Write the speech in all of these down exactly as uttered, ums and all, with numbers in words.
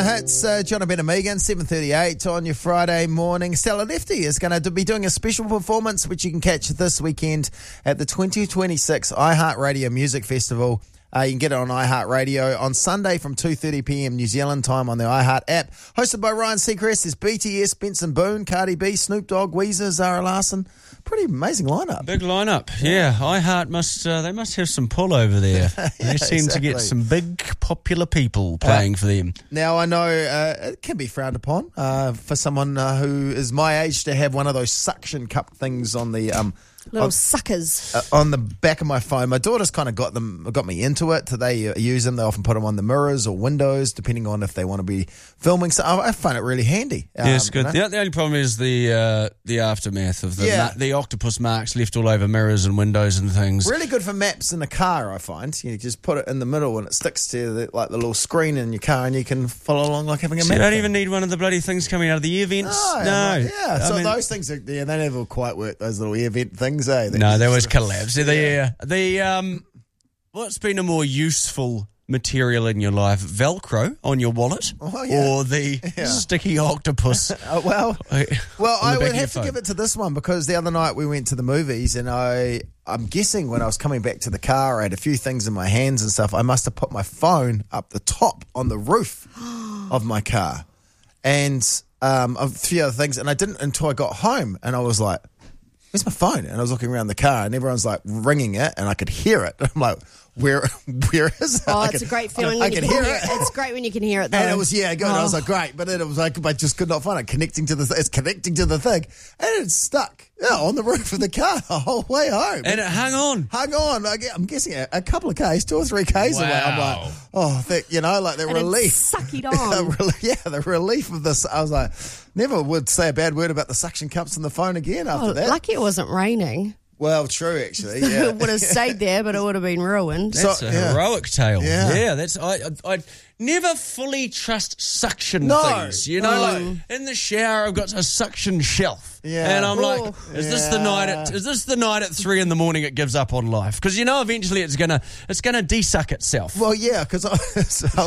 It's uh, John and Ben and Megan, seven thirty-eight on your Friday morning. Stella Lefty is going to be doing a special performance which you can catch this weekend at the twenty twenty-six iHeartRadio Music Festival. Uh, you can get it on iHeartRadio on Sunday from two thirty p.m. New Zealand time on the iHeart app. Hosted by Ryan Seacrest, there's B T S, Benson Boone, Cardi B, Snoop Dogg, Weezer, Zara Larson. Pretty amazing lineup. Big lineup, yeah. iHeart must uh, they must have some pull over there. yeah, they seem exactly. to get some big popular people playing uh, for them. Now I know uh, it can be frowned upon uh, for someone uh, who is my age to have one of those suction cup things on the um. Little on, suckers. Uh, on the back of my phone. My daughter's kind of got them, got me into it. They uh, use them. They often put them on the mirrors or windows, depending on if they want to be filming. So I, I find it really handy. Um, yeah, it's good. You know? the, the only problem is the uh, the aftermath of the Yeah. ma- the octopus marks left all over mirrors and windows and things. Really good for maps in the car, I find. You just put it in the middle and it sticks to the, like the little screen in your car and you can follow along like having a So map. you don't thing. even need one of the bloody things coming out of the ear vents. No. No. I'm like, yeah, so I mean, those things, are, yeah, they never quite work, those little ear vent things, eh? They No, just they sort always of- collapse. The, uh, the, um, what's been a more useful material in your life? Velcro on your wallet Oh, yeah. or the Yeah. sticky octopus? Uh, well, well, on I the back would of your have to phone? give it to this one because the other night we went to the movies and I, I'm guessing when I was coming back to the car, I had a few things in my hands and stuff. I must have put my phone up the top on the roof of my car and um, a few other things. And I didn't until I got home and I was like, where's my phone? And I was looking around the car and everyone's like ringing it and I could hear it. I'm like, where where is it? Oh, I it's could- a great feeling I, when I you could can hear hear it. it. It's great when you can hear it, though. And it was, yeah, good. Oh. I was like, great. But then it was like, I just could not find it connecting to the, th- it's connecting to the thing. And it's stuck yeah, on the roof of the car the whole way home. And it hung on. hung on. I get- I'm guessing a, a couple of Ks, two or three Ks away. I'm Wow. like, oh, that, you know, like the And it relief. suckied The on. rel- yeah, the relief of this. I was like, never would say a bad word about the suction cups on the phone again after Oh, that. lucky it wasn't raining. Well, true, actually. Yeah. It would have stayed there, but it would have been ruined. So- That's a yeah. heroic tale. Yeah. Yeah, that's I, I. I never fully trust suction No. things. You know, No. like in the shower, I've got a suction shelf. Yeah. And I'm like, Ooh. is this the Yeah. night? At, is this the night at three in the morning? It gives up on life because you know eventually it's gonna it's gonna desuck itself. Well, yeah, because I was, I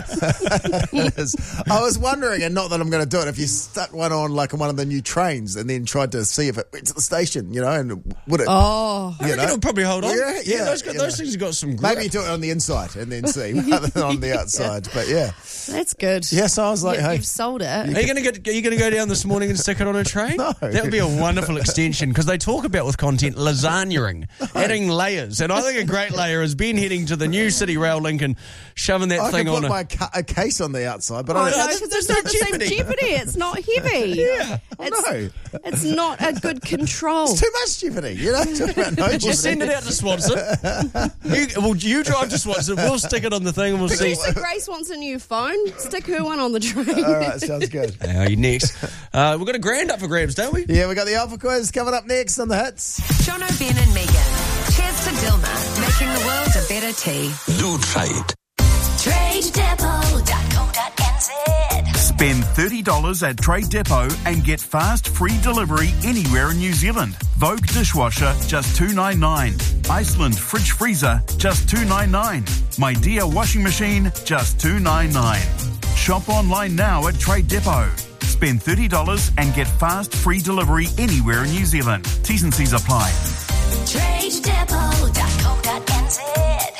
was, I was wondering, and not that I'm going to do it, if you stuck one on like on one of the new trains and then tried to see if it went to the station, you know, and would it? Oh, I reckon know? it'll probably hold on. Yeah, yeah, those got, you those know. things have got some grip. Maybe you do it on the inside and then see rather than on the outside. But yeah, that's good. yeah. So I was like, You, hey, You've sold it. Are you going to get? Are you going to go down this morning and stick it on a train? No. That would be a wonderful extension because they talk about with content lasagnaing, adding layers, and I think a great layer has been heading to the new City Rail link and shoving that I thing can on put a. my ca- a case on the outside, but Oh, I no, don't. there's- because there's it's not no the same jeopardy. jeopardy. It's not heavy. Yeah, I It's, know. it's not a good control. It's too much jeopardy, you know. Talk about no Just send jeopardy. it out to Swanson. you, well, you drive to Swanson. We'll stick it on the thing and we'll see. So Grace wants a new phone. Stick her one on the train. All right, sounds good. Uh, you next. Uh, we've got a grand up for grabs, don't we? Yeah, we got the Alpha Quiz coming up next on the hits. John O'Ben and Megan. Cheers to Dilma, making the world a better tea. Do trade. trade depot dot co dot n z. Spend thirty dollars at Trade Depot and get fast, free delivery anywhere in New Zealand. Vogue dishwasher, just two dollars ninety-nine. Iceland fridge freezer, just two dollars ninety-nine. My Dear washing machine, just two dollars ninety-nine. Shop online now at Trade Depot. Spend thirty dollars and get fast, free delivery anywhere in New Zealand. T's and C's apply. trade depot dot co dot n z.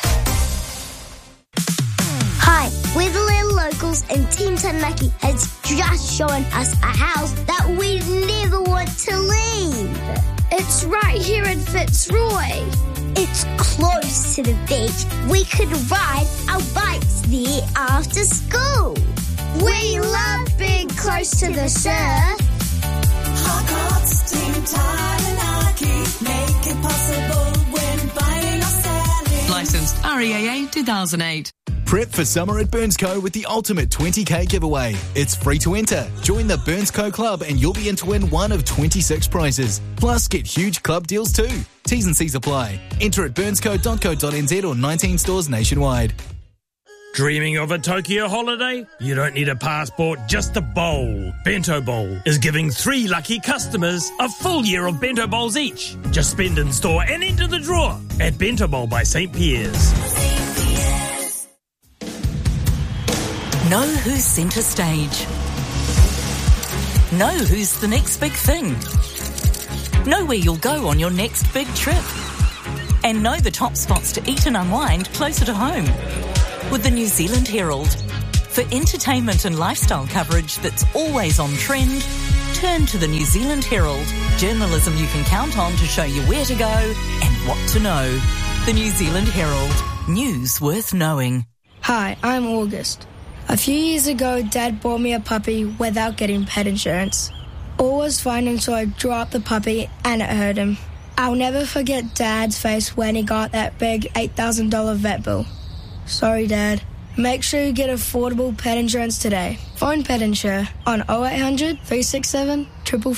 Hi, we're the Little Locals and Team Taranaki has just shown us a house that we never want to leave. It's right here in Fitzroy. It's close to the beach. We could ride our bikes there after school. We love being close to the surf. Team Taranaki, make it possible when buying or selling. Licensed R E A A two thousand eight. Prep for summer at Burnsco with the ultimate twenty K giveaway. It's free to enter. Join the Burnsco Club and you'll be in to win one of twenty-six prizes. Plus, get huge club deals too. T's and C's apply. Enter at burnsco dot co dot n z or nineteen stores nationwide. Dreaming of a Tokyo holiday? You don't need a passport, just a bowl. Bento Bowl is giving three lucky customers a full year of Bento Bowls each. Just spend in store and enter the draw at Bento Bowl by Saint Pierre's. Know who's centre stage. Know who's the next big thing. Know where you'll go on your next big trip. And know the top spots to eat and unwind closer to home. With the New Zealand Herald. For entertainment and lifestyle coverage that's always on trend, turn to the New Zealand Herald. Journalism you can count on to show you where to go and what to know. The New Zealand Herald. News worth knowing. Hi, I'm August. A few years ago, Dad bought me a puppy without getting pet insurance. All was fine until I dropped the puppy and it hurt him. I'll never forget Dad's face when he got that big eight thousand dollars vet bill. Sorry, Dad. Make sure you get affordable pet insurance today. Phone Pet Insure on oh eight hundred, three six seven, four four four.